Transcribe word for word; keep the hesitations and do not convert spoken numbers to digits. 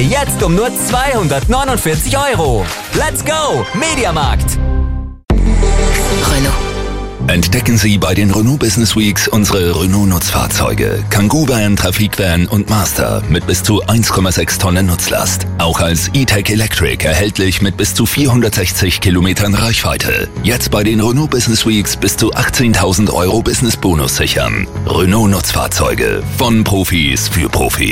jetzt um nur zweihundertneunundvierzig Euro. Let's go, Mediamarkt! Renault. Entdecken Sie bei den Renault Business Weeks unsere Renault-Nutzfahrzeuge. Kangoo-Van, Trafikvan und Master mit bis zu eins Komma sechs Tonnen Nutzlast. Auch als E-Tech Electric erhältlich mit bis zu vierhundertsechzig Kilometern Reichweite. Jetzt bei den Renault Business Weeks bis zu achtzehntausend Euro Business Bonus sichern. Renault-Nutzfahrzeuge von Profis für Profis.